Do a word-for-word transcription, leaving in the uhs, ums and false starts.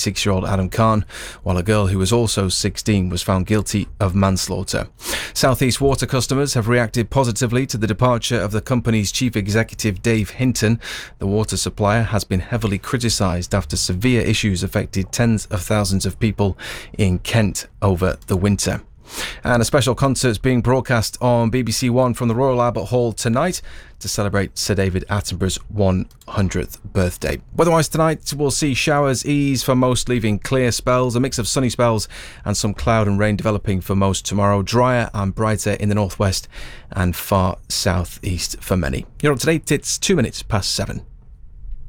twenty-six-year-old Adam Khan, while a girl who was also sixteen was found guilty of manslaughter. South East Water customers have reacted positively to the departure of the company's chief executive Dave Hinton. The water supplier has been heavily criticised after severe issues affected tens of thousands of people in Kent over the winter. And a special concert is being broadcast on B B C One from the Royal Albert Hall tonight to celebrate Sir David Attenborough's one hundredth birthday. Weather-wise tonight, we'll see showers ease for most, leaving clear spells, a mix of sunny spells and some cloud and rain developing for most tomorrow. Drier and brighter in the northwest and far southeast for many. You're up to date, it's two minutes past seven.